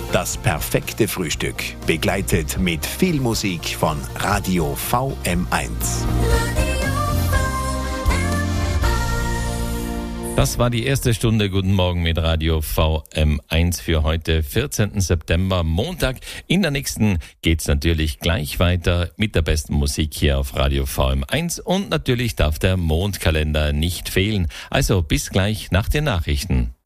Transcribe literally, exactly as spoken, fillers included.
Das perfekte Frühstück, begleitet mit viel Musik von Radio V M eins. Das war die erste Stunde. Guten Morgen mit Radio V M eins für heute, vierzehnten September, Montag. In der nächsten geht's natürlich gleich weiter mit der besten Musik hier auf Radio V M eins. Und natürlich darf der Mondkalender nicht fehlen. Also bis gleich nach den Nachrichten.